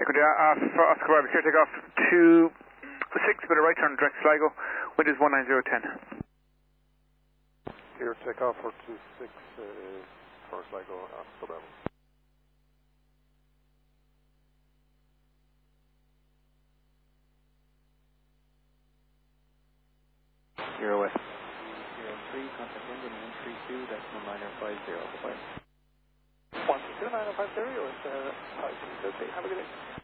Could you for Oscar Bravo, here take off 26, bit of right turn, direct Sligo, wind is 19010. Here take off for 26, for Sligo, Oscar Bravo. Zero West. 03, contact engine 132, decimal 9050, goodbye. 132, 9050, US 52, okay, have a good day.